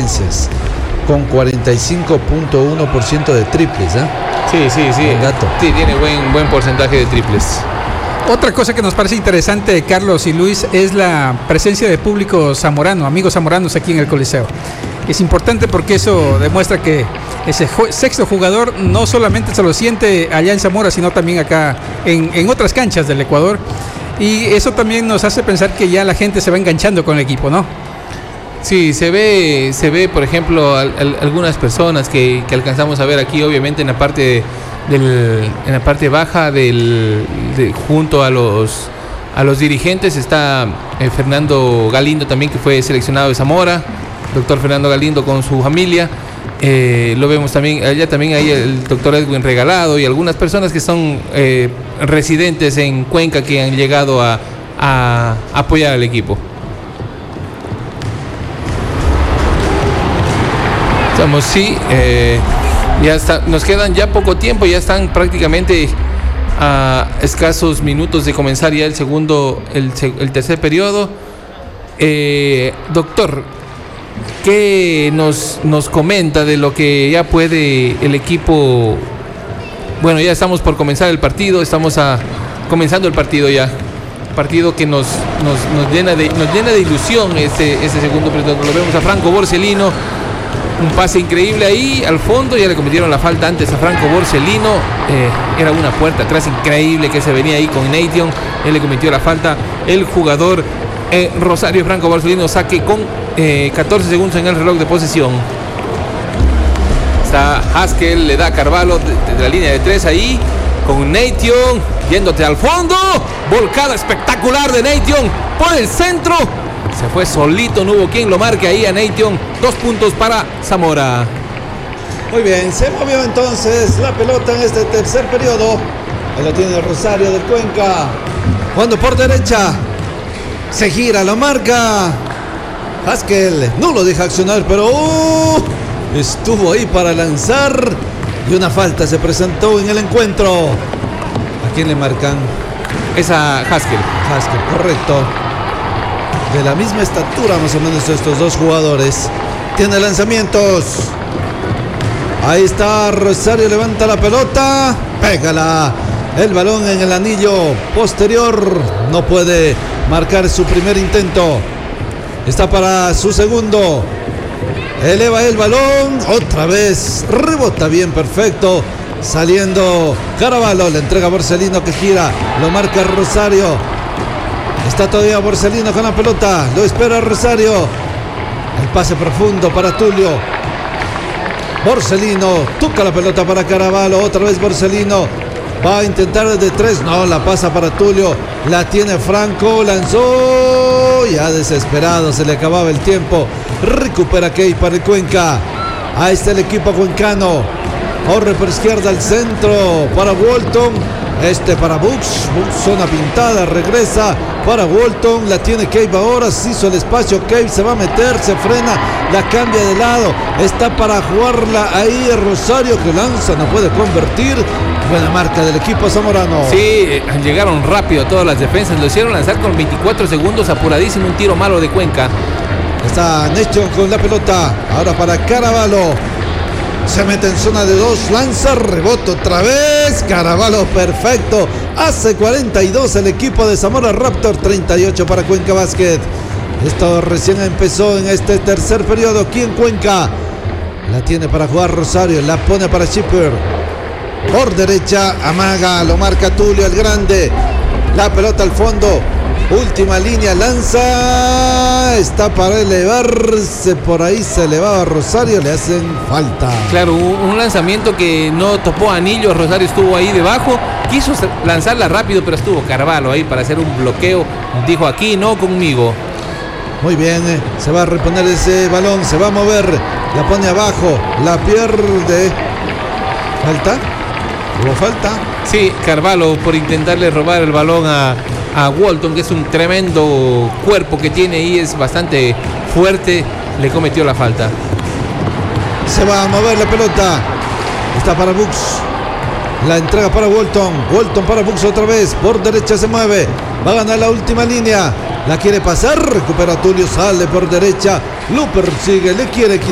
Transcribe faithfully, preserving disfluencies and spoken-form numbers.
asistencias, con cuarenta y cinco punto uno por ciento de triples, ¿eh? Sí, sí, sí. Gato. Sí, tiene buen, buen porcentaje de triples. Otra cosa que nos parece interesante, Carlos y Luis, es la presencia de público zamorano, amigos zamoranos aquí en el Coliseo. Es importante porque eso demuestra que ese sexto jugador no solamente se lo siente allá en Zamora, sino también acá en, en otras canchas del Ecuador. Y eso también nos hace pensar que ya la gente se va enganchando con el equipo, ¿no? Sí, se ve, se ve, por ejemplo, al, al, algunas personas que, que alcanzamos a ver aquí, obviamente en la parte del, en la parte baja del, de, junto a los a los dirigentes está eh, Fernando Galindo también, que fue seleccionado de Zamora, doctor Fernando Galindo con su familia. Eh, lo vemos también, allá también hay el doctor Edwin Regalado y algunas personas que son eh, residentes en Cuenca que han llegado a, a apoyar al equipo. Estamos, sí, eh, ya está, nos quedan ya poco tiempo, ya están prácticamente a escasos minutos de comenzar ya el segundo, el, el tercer periodo. Eh, doctor, ¿qué nos, nos comenta de lo que ya puede el equipo? Bueno, ya estamos por comenzar el partido, estamos a, comenzando el partido ya. Partido que nos, nos, nos, llena, de, nos llena de ilusión este, este segundo periodo. Lo vemos a Franco Borsellino, un pase increíble ahí al fondo, ya le cometieron la falta antes a Franco Borsellino. Eh, era una puerta atrás increíble que se venía ahí con Nation, él le cometió la falta. El jugador eh, Rosario Franco Borsellino saque con eh, catorce segundos en el reloj de posesión. Está Haskell, le da a Carvalho desde de la línea de tres ahí con Nation, yéndote al fondo, volcada espectacular de Nation por el centro. Se fue solito, no hubo quien lo marque ahí a Nation. Dos puntos para Zamora. Muy bien, se movió entonces la pelota en este tercer periodo. Ahí lo tiene Rosario del Cuenca. Cuando por derecha se gira, lo marca Haskell. No lo deja accionar, pero uh, estuvo ahí para lanzar. Y una falta se presentó en el encuentro. ¿A quién le marcan? Es a Haskell. Haskell, correcto. De la misma estatura más o menos estos dos jugadores. Tiene lanzamientos. Ahí está Rosario, levanta la pelota, pégala. El balón en el anillo posterior. No puede marcar su primer intento. Está para su segundo. Eleva el balón, otra vez. Rebota bien, perfecto. Saliendo Carvalho, le entrega a Borsellino que gira. Lo marca Rosario. Está todavía Borsellino con la pelota. Lo espera Rosario. El pase profundo para Tulio. Borsellino toca la pelota para Carvalho. Otra vez Borsellino. Va a intentar de tres. No, la pasa para Tulio. La tiene Franco. Lanzó. Ya desesperado. Se le acababa el tiempo. Recupera Key para el Cuenca. Ahí está el equipo cuencano. Corre por izquierda al centro para Walton. Este para Bux. Bux, zona pintada. Regresa para Walton. La tiene Cave ahora. Se hizo el espacio. Cave se va a meter. Se frena. La cambia de lado. Está para jugarla ahí Rosario, que lanza. No puede convertir. Buena marca del equipo zamorano. Sí, llegaron rápido todas las defensas. Lo hicieron lanzar con veinticuatro segundos. Apuradísimo. Un tiro malo de Cuenca. Está Nation con la pelota. Ahora para Carvalho. Se mete en zona de dos, lanza, rebota otra vez. Carvalho, perfecto. Hace cuarenta y dos el equipo de Zamora Raptor, treinta y ocho para Cuenca Basket. Esto recién empezó en este tercer periodo aquí en Cuenca. La tiene para jugar Rosario, la pone para Shipper. Por derecha, amaga, lo marca Tulio el grande. La pelota al fondo. Última línea, lanza. Está para elevarse. Por ahí se elevaba Rosario. Le hacen falta. Claro, un lanzamiento que no topó anillo. Rosario estuvo ahí debajo. Quiso lanzarla rápido, pero estuvo Carvalho ahí para hacer un bloqueo. Dijo: aquí no conmigo. Muy bien, se va a reponer ese balón. Se va a mover. La pone abajo. La pierde. ¿Falta? ¿Hubo falta? Sí, Carvalho por intentarle robar el balón a... a Walton, que es un tremendo cuerpo que tiene y es bastante fuerte, le cometió la falta. Se va a mover la pelota. Está para Bux. La entrega para Walton. Walton para Bux otra vez. Por derecha se mueve. Va a ganar la última línea. La quiere pasar. Recupera Tulio. Sale por derecha. Lo persigue. Le quiere quitar.